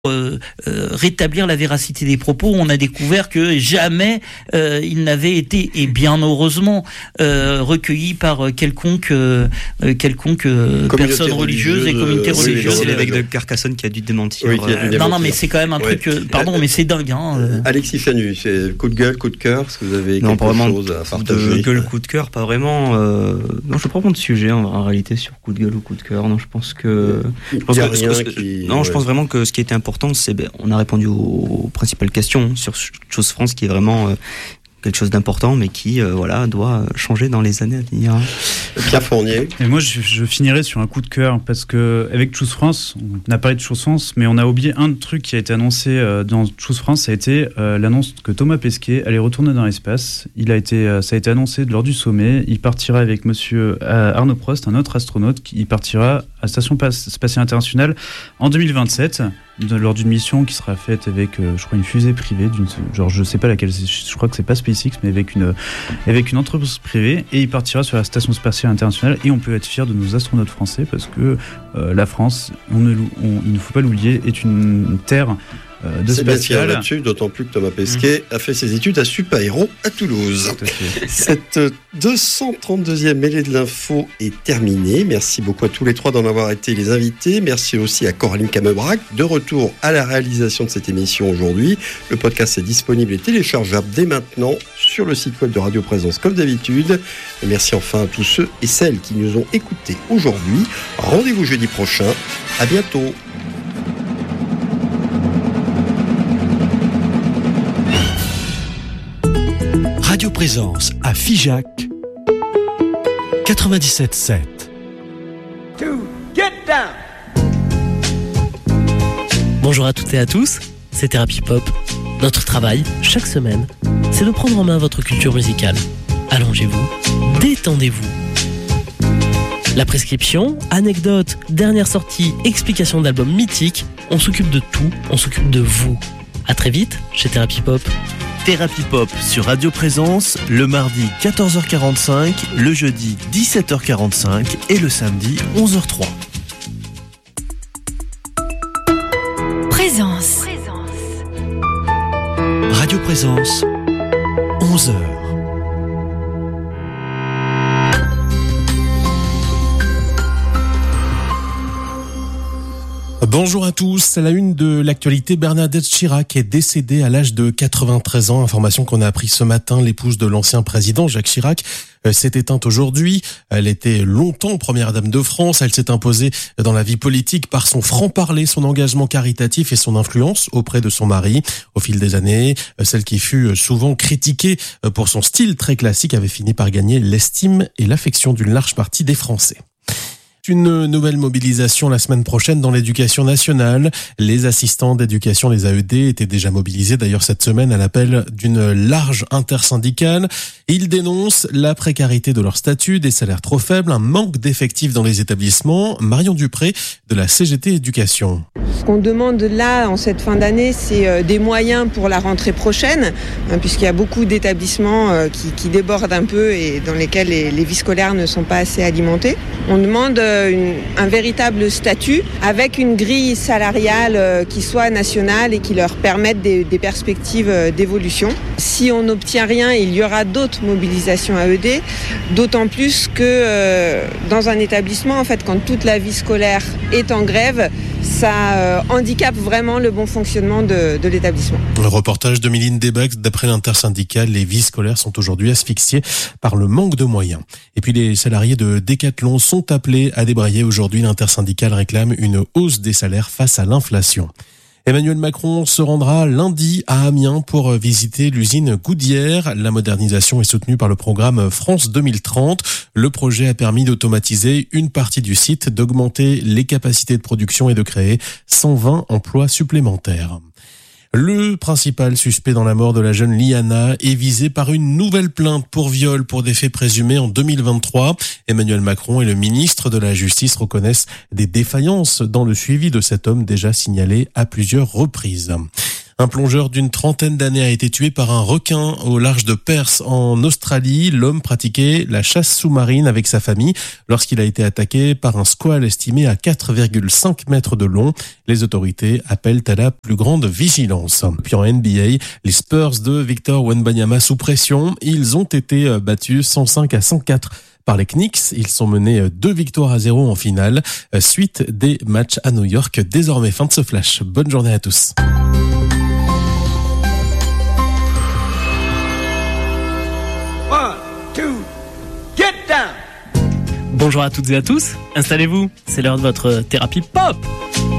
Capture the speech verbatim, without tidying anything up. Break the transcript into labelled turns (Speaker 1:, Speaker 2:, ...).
Speaker 1: Euh, euh, rétablir la véracité des propos, on a découvert que jamais euh, il n'avait été, et bien heureusement, euh, recueilli par quelconque euh, quelconque euh, personne religieuse, religieuse et communauté
Speaker 2: euh,
Speaker 1: religieuse.
Speaker 2: C'est l'évêque de Carcassonne qui a dû démentir.
Speaker 3: Oui, qui a dû démentir.
Speaker 1: Non, non, mais c'est quand même un
Speaker 3: ouais.
Speaker 1: truc. Euh, pardon, mais c'est dingue. Hein, euh.
Speaker 3: Alexis Fianu, c'est coup de gueule, coup de cœur. Est-ce que vous avez
Speaker 2: non,
Speaker 3: quelque
Speaker 2: pas vraiment
Speaker 3: chose à partager?
Speaker 2: Coup de gueule, coup de cœur, pas vraiment. Euh... Non, je ne veux pas prendre de sujet en, en réalité sur coup de gueule ou coup de cœur. Non, je pense que. Je pense
Speaker 3: Il y a
Speaker 2: que,
Speaker 3: rien
Speaker 2: que,
Speaker 3: qui...
Speaker 2: Non,
Speaker 3: ouais.
Speaker 2: je pense vraiment que ce qui était important, c'est ben, on a répondu aux, aux principales questions sur Chose France, qui est vraiment euh, quelque chose d'important, mais qui euh, voilà doit changer dans les années à venir.
Speaker 3: Pierre Fournier.
Speaker 4: Et moi, je, je finirai sur un coup de cœur parce que avec Chose France, on a parlé de Chose France, mais on a oublié un truc qui a été annoncé euh, dans Chose France, ça a été euh, l'annonce que Thomas Pesquet allait retourner dans l'espace. Il a été, euh, ça a été annoncé lors du sommet. Il partira avec Monsieur euh, Arnaud Prost, un autre astronaute, qui partira à la Station Spatiale Internationale en deux mille vingt-sept. De, lors d'une mission qui sera faite avec, euh, je crois, une fusée privée, d'une, genre je sais pas laquelle, je crois que c'est pas SpaceX, mais avec une, avec une entreprise privée, et il partira sur la Station Spatiale Internationale, et on peut être fier de nos astronautes français, parce que euh, la France, on ne, on, il ne faut pas l'oublier, est une, une terre euh, de
Speaker 3: c'est
Speaker 4: spatiale.
Speaker 3: Bien là-dessus, d'autant plus que Thomas Pesquet mmh. a fait ses études à Supaéro à Toulouse. Cette deux cent trente-deuxième mêlée de l'info est terminée. Merci beaucoup à tous les trois d'en avoir été les invités. Merci aussi à Coraline Camebrac, de retour à la réalisation de cette émission aujourd'hui. Le podcast est disponible et téléchargeable dès maintenant sur le site web de Radio Présence comme d'habitude. Et merci enfin à tous ceux et celles qui nous ont écoutés aujourd'hui. Rendez-vous jeudi prochain. À bientôt.
Speaker 5: Radio Présence à Figeac quatre-vingt-dix-sept sept.
Speaker 6: Bonjour à toutes et à tous, c'est Thérapie Pop. Notre travail, chaque semaine, c'est de prendre en main votre culture musicale. Allongez-vous, détendez-vous. La prescription, anecdotes, dernière sortie, explication d'albums mythiques, on s'occupe de tout, on s'occupe de vous. À très vite chez Thérapie Pop.
Speaker 7: Thérapie Pop sur Radio Présence, le mardi quatorze heures quarante-cinq, le jeudi dix-sept heures quarante-cinq et le samedi onze heures trois.
Speaker 8: Présence.
Speaker 5: Radio Présence, onze heures. Bonjour à tous. À la une de l'actualité, Bernadette Chirac est décédée à l'âge de quatre-vingt-treize ans. Information qu'on a appris ce matin. L'épouse de l'ancien président Jacques Chirac s'est éteinte aujourd'hui. Elle était longtemps première dame de France. Elle s'est imposée dans la vie politique par son franc-parler, son engagement caritatif et son influence auprès de son mari. Au fil des années, celle qui fut souvent critiquée pour son style très classique avait fini par gagner l'estime et l'affection d'une large partie des Français. Une nouvelle mobilisation la semaine prochaine dans l'éducation nationale. Les assistants d'éducation, les A E D, étaient déjà mobilisés d'ailleurs cette semaine à l'appel d'une large intersyndicale. Ils dénoncent la précarité de leur statut, des salaires trop faibles, un manque d'effectifs dans les établissements. Marion Dupré de la C G T Éducation.
Speaker 9: Ce qu'on demande là en cette fin d'année, c'est des moyens pour la rentrée prochaine, puisqu'il y a beaucoup d'établissements qui, qui débordent un peu et dans lesquels les, les vies scolaires ne sont pas assez alimentées. On demande Une, un véritable statut avec une grille salariale euh, qui soit nationale et qui leur permette des, des perspectives euh, d'évolution. Si on n'obtient rien, il y aura d'autres mobilisations A E D, d'autant plus que euh, dans un établissement, en fait, quand toute la vie scolaire est en grève, ça euh, handicape vraiment le bon fonctionnement de, de l'établissement.
Speaker 5: Le reportage de Méline Desbacs, d'après l'intersyndicale, les vies scolaires sont aujourd'hui asphyxiées par le manque de moyens. Et puis les salariés de Decathlon sont appelés à débrayer aujourd'hui. L'intersyndicale réclame une hausse des salaires face à l'inflation. Emmanuel Macron se rendra lundi à Amiens pour visiter l'usine Goodyear. La modernisation est soutenue par le programme France deux mille trente. Le projet a permis d'automatiser une partie du site, d'augmenter les capacités de production et de créer cent vingt emplois supplémentaires. Le principal suspect dans la mort de la jeune Liana est visé par une nouvelle plainte pour viol pour des faits présumés en deux mille vingt-trois. Emmanuel Macron et le ministre de la Justice reconnaissent des défaillances dans le suivi de cet homme déjà signalé à plusieurs reprises. Un plongeur d'une trentaine d'années a été tué par un requin au large de Perth en Australie. L'homme pratiquait la chasse sous-marine avec sa famille lorsqu'il a été attaqué par un squale estimé à quatre virgule cinq mètres de long. Les autorités appellent à la plus grande vigilance. Puis en N B A, les Spurs de Victor Wembanyama sous pression. Ils ont été battus cent cinq à cent quatre par les Knicks. Ils sont menés deux victoires à zéro en finale, suite des matchs à New York. Désormais, fin de ce flash. Bonne journée à tous.
Speaker 6: One, two, get down. Bonjour à toutes et à tous, installez-vous, c'est l'heure de votre thérapie pop.